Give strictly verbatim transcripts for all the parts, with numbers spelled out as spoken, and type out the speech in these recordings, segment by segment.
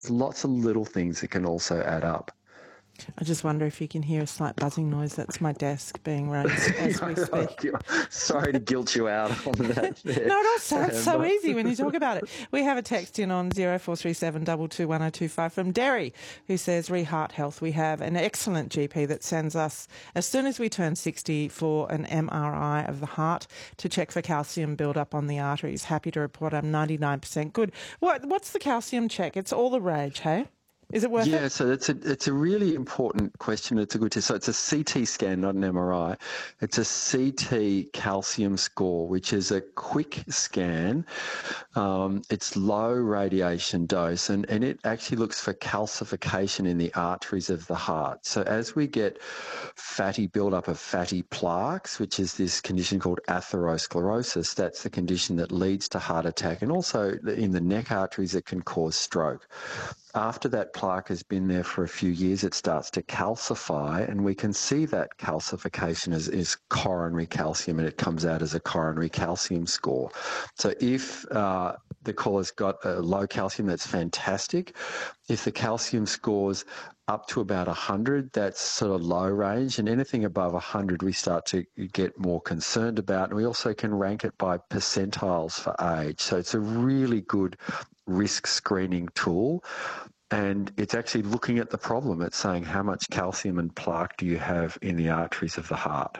lots of little things that can also add up. I just wonder if you can hear a slight buzzing noise. That's my desk being raised as we speak. Sorry to guilt you out on that. There. No, it all sounds so easy when you talk about it. We have a text in on zero four three seven two two one zero two five from Derry, who says, re Heart Health, we have an excellent G P that sends us, as soon as we turn sixty, for an M R I of the heart to check for calcium build-up on the arteries. Happy to report I'm ninety-nine percent good. What, what's the calcium check? It's all the rage, hey? Is it worth yeah, it? Yeah, so it's a it's a really important question. It's a good test. So it's a C T scan, not an M R I. It's a C T calcium score, which is a quick scan. Um, it's low radiation dose, and, and it actually looks for calcification in the arteries of the heart. So as we get fatty buildup of fatty plaques, which is this condition called atherosclerosis, that's the condition that leads to heart attack, and also in the neck arteries it can cause stroke. After that plaque has been there for a few years, it starts to calcify, and we can see that calcification as, is coronary calcium, and it comes out as a coronary calcium score. So if uh, the caller's got a low calcium, that's fantastic. If the calcium score's up to about one hundred, that's sort of low range, and anything above one hundred we start to get more concerned about. And we also can rank it by percentiles for age. So it's a really good risk screening tool, and it's actually looking at the problem. It's saying how much calcium and plaque do you have in the arteries of the heart.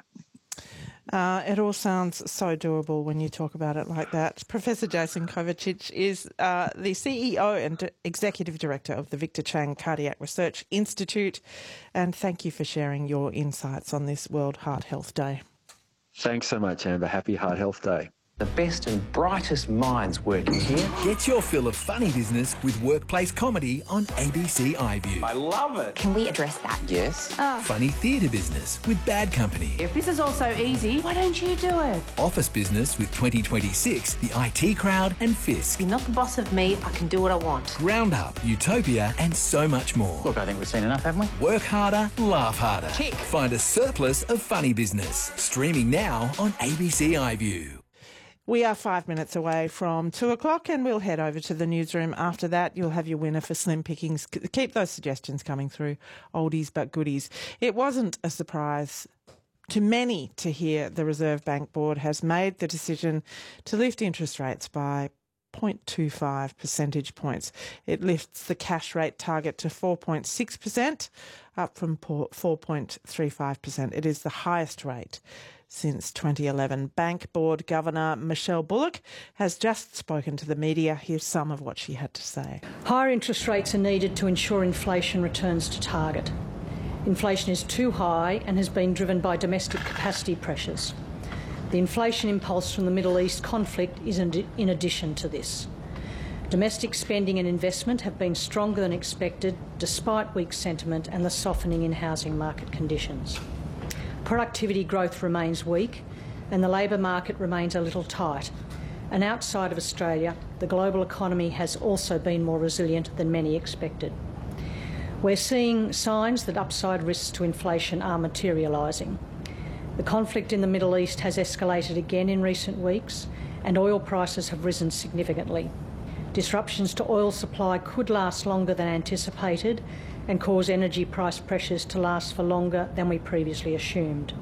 Uh, it all sounds so doable when you talk about it like that. Professor Jason Kovacic is uh, the C E O and Executive Director of the Victor Chang Cardiac Research Institute, and thank you for sharing your insights on this World Heart Health Day. Thanks so much, Amber. Happy Heart Health Day. The best and brightest minds working here. Get your fill of funny business with workplace comedy on A B C iView. I love it. Can we address that? Yes. Oh. Funny theatre business with Bad Company. If this is all so easy, why don't you do it? Office business with twenty twenty-six, the I T Crowd and Fisk. You're not the boss of me, I can do what I want. Round Up, Utopia and so much more. Look, I think we've seen enough, haven't we? Work harder, laugh harder. Tick. Find a surplus of funny business. Streaming now on A B C iView. We are five minutes away from two o'clock, and we'll head over to the newsroom. After that, you'll have your winner for Slim Pickings. Keep those suggestions coming through, oldies but goodies. It wasn't a surprise to many to hear the Reserve Bank Board has made the decision to lift interest rates by zero point two five percentage points. It lifts the cash rate target to four point six percent, up from four point three five percent. It is the highest rate since twenty eleven. Bank Board Governor Michelle Bullock has just spoken to the media. Here's some of what she had to say. Higher interest rates are needed to ensure inflation returns to target. Inflation is too high and has been driven by domestic capacity pressures. The inflation impulse from the Middle East conflict is in addition to this. Domestic spending and investment have been stronger than expected despite weak sentiment and the softening in housing market conditions. Productivity growth remains weak and the labour market remains a little tight. And outside of Australia, the global economy has also been more resilient than many expected. We're seeing signs that upside risks to inflation are materialising. The conflict in the Middle East has escalated again in recent weeks and oil prices have risen significantly. Disruptions to oil supply could last longer than anticipated and cause energy price pressures to last for longer than we previously assumed.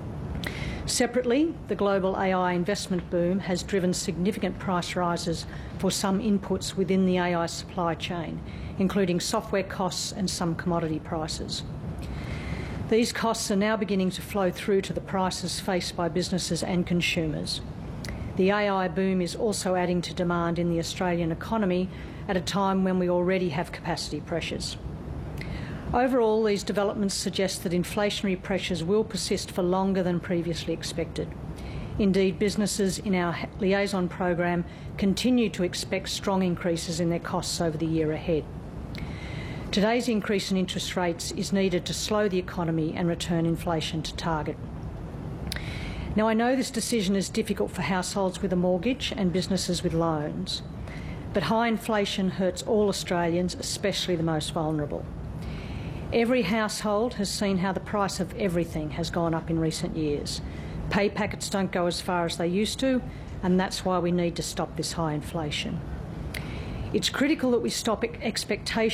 Separately, the global A I investment boom has driven significant price rises for some inputs within the A I supply chain, including software costs and some commodity prices. These costs are now beginning to flow through to the prices faced by businesses and consumers. The A I boom is also adding to demand in the Australian economy at a time when we already have capacity pressures. Overall, these developments suggest that inflationary pressures will persist for longer than previously expected. Indeed, businesses in our liaison program continue to expect strong increases in their costs over the year ahead. Today's increase in interest rates is needed to slow the economy and return inflation to target. Now, I know this decision is difficult for households with a mortgage and businesses with loans, but high inflation hurts all Australians, especially the most vulnerable. Every household has seen how the price of everything has gone up in recent years. Pay packets don't go as far as they used to, and that's why we need to stop this high inflation. It's critical that we stop expectations